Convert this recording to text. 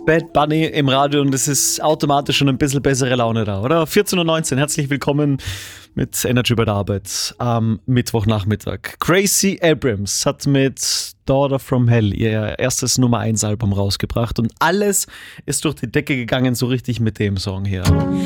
Bad Bunny im Radio und es ist automatisch schon ein bisschen bessere Laune da, oder? 14.19 Uhr, herzlich willkommen mit Energy bei der Arbeit am Mittwochnachmittag. Gracie Abrams hat mit Daughter from Hell ihr erstes Nummer 1 Album rausgebracht und alles ist durch die Decke gegangen, so richtig mit dem Song hier.